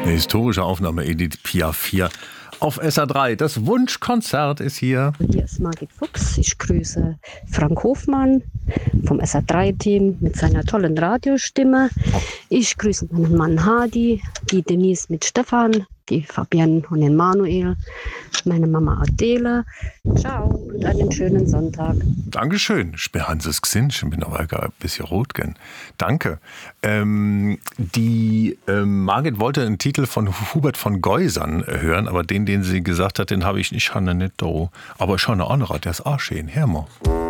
Eine historische Aufnahme Edith Piaf hier auf SA3. Das Wunschkonzert ist hier. Hier ist Margit Fuchs. Ich grüße Frank Hofmann vom SA3-Team mit seiner tollen Radiostimme. Ich grüße meinen Mann Hadi, die Denise mit Stefan, die Fabienne und den Manuel, meine Mama Adele. Ciao und einen schönen Sonntag. Dankeschön. Ich bin Hanses Xinsch, ich bin aber gar ein bisschen rot gern. Danke. Die Margit wollte einen Titel von Hubert von Geusern hören, aber den sie gesagt hat, den habe ich nicht, nicht da. Aber schon eine andere, der ist auch schön. Hör mal.